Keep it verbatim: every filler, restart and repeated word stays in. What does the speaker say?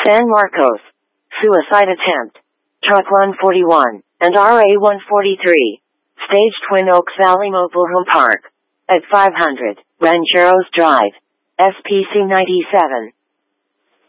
San Marcos. Suicide attempt. Truck one forty-one and R A one forty-three. Staged Twin Oaks Valley Mobile Home Park. At five hundred, Rancheros Drive. S P C ninety-seven.